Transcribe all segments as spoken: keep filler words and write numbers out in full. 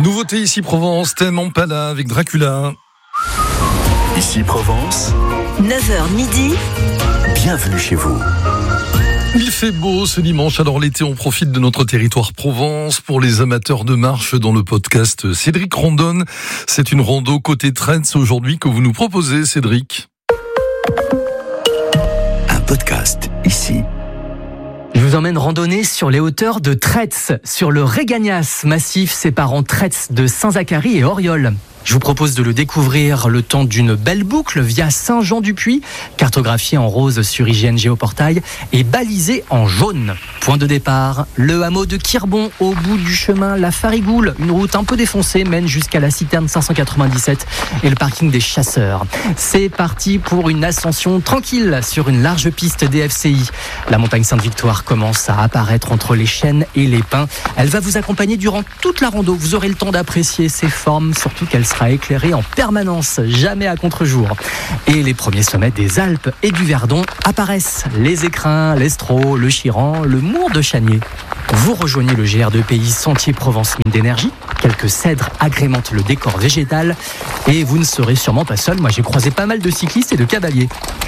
Nouveauté ici Provence, thème Ampala avec Dracula. Ici Provence, neuf heures midi. Bienvenue chez vous. Il fait beau ce dimanche, alors l'été on profite de notre territoire Provence. Pour les amateurs de marche, dans le podcast Cédric Randonne, c'est une rando côté Traits aujourd'hui que vous nous proposez, Cédric. Un podcast ici. Je vous emmène randonner sur les hauteurs de Traits, sur le Régagnas, massif séparant Traits de Saint-Zacharie et Auriol. Je vous propose de le découvrir le temps d'une belle boucle via Saint-Jean-du-Puy, cartographié en rose sur I G N Géoportail et balisé en jaune. Point de départ, le hameau de Quirbon, au bout du chemin La Farigoule. Une route un peu défoncée mène jusqu'à la citerne cinq cent quatre-vingt-dix-sept et le parking des chasseurs. C'est parti pour une ascension tranquille sur une large piste D F C I. La montagne Sainte-Victoire commence à apparaître entre les chênes et les pins. Elle va vous accompagner durant toute la rando. Vous aurez le temps d'apprécier ses formes, surtout qu'elle sera éclairée en permanence, jamais à contre-jour. Et les premiers sommets des Alpes et du Verdon apparaissent. Les Écrins, l'Estro, le Chiran, le Mour de Chanier. Vous rejoignez le G R deux P I Sentier Provence Mine d'énergie. Quelques cèdres agrémentent le décor végétal. Et vous ne serez sûrement pas seul. Moi, j'ai croisé pas mal de cyclistes et de cavaliers.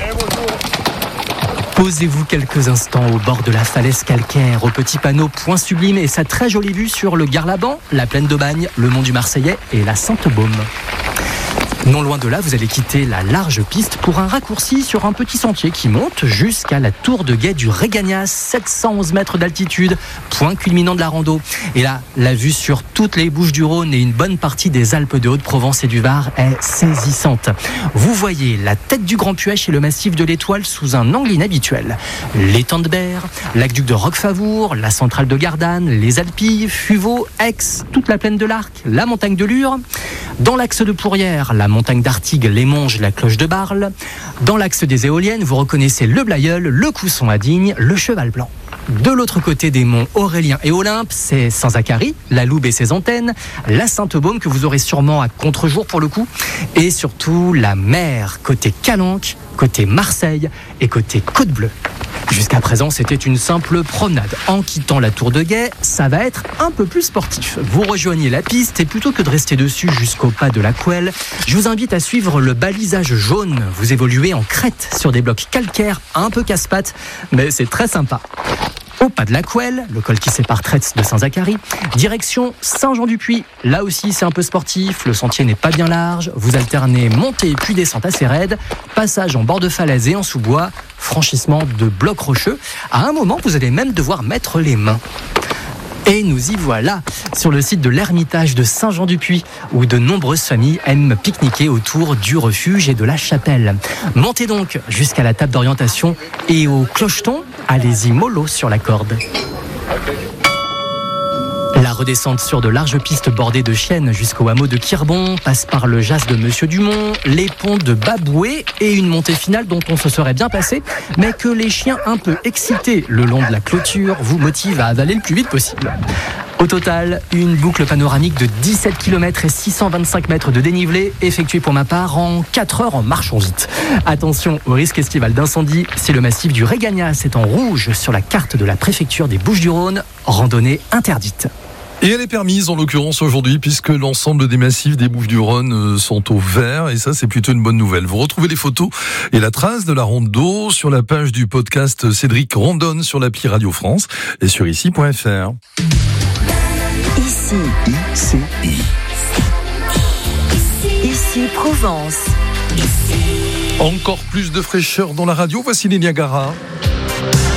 Posez-vous quelques instants au bord de la falaise calcaire, au petit panneau Point Sublime et sa très jolie vue sur le Garlaban, la plaine d'Aubagne, le mont du Marseillais et la Sainte-Baume. Non loin de là, vous allez quitter la large piste pour un raccourci sur un petit sentier qui monte jusqu'à la tour de guet du Régagnas, sept cent onze mètres d'altitude, point culminant de la rando. Et là, la vue sur toutes les Bouches-du-Rhône et une bonne partie des Alpes de Haute-Provence et du Var est saisissante. Vous voyez la tête du Grand Puech et le massif de l'Étoile sous un angle inhabituel. L'étang de Berre, l'aqueduc de Roquefavour, la centrale de Gardanne, les Alpilles, Fuveau, Aix, toute la plaine de l'Arc, la montagne de Lure. Dans l'axe de Pourrières, la montagne d'Artigues, les Monges, la cloche de Barle. Dans l'axe des éoliennes, vous reconnaissez le Blayeul, le Cousson à Digne, le Cheval Blanc. De l'autre côté des monts Aurélien et Olympe, c'est Saint-Zacharie, la Loube et ses antennes, la Sainte-Baume que vous aurez sûrement à contre-jour pour le coup, et surtout la mer, côté Calanque, côté Marseille et côté Côte-Bleue. Jusqu'à présent, c'était une simple promenade. En quittant la tour de guet, ça va être un peu plus sportif. Vous rejoignez la piste et plutôt que de rester dessus jusqu'au pas de la Couelle, je vous invite à suivre le balisage jaune. Vous évoluez en crête sur des blocs calcaires un peu casse-pattes, mais c'est très sympa. Au pas de la Couelle, le col qui sépare Traits de Saint-Zacharie, direction Saint-Jean-du-Puy. Là aussi, c'est un peu sportif, le sentier n'est pas bien large, vous alternez montée puis descente assez raide, passage en bord de falaise et en sous-bois, franchissement de blocs rocheux. À un moment, vous allez même devoir mettre les mains. Et nous y voilà, sur le site de l'Ermitage de Saint-Jean-du-Puy, où de nombreuses familles aiment pique-niquer autour du refuge et de la chapelle. Montez donc jusqu'à la table d'orientation et au clocheton, allez-y mollo sur la corde. La redescente sur de larges pistes bordées de chênes jusqu'au hameau de Quirbon passe par le jas de Monsieur Dumont, les ponts de Baboué et une montée finale dont on se serait bien passé, mais que les chiens un peu excités le long de la clôture vous motivent à avaler le plus vite possible. Au total, une boucle panoramique de dix-sept kilomètres et six cent vingt-cinq mètres de dénivelé, effectuée pour ma part en quatre heures en marchant vite. Attention au risque estival d'incendie, si le massif du Régagnas est en rouge sur la carte de la préfecture des Bouches-du-Rhône, randonnée interdite. Et elle est permise en l'occurrence aujourd'hui puisque l'ensemble des massifs des Bouches-du-Rhône sont au vert et ça c'est plutôt une bonne nouvelle. Vous retrouvez les photos et la trace de la rando sur la page du podcast Cédric Randonne sur l'appli Radio France et sur ici point f r. Ici. Ici. Ici Provence. Encore plus de fraîcheur dans la radio, voici les Niagara.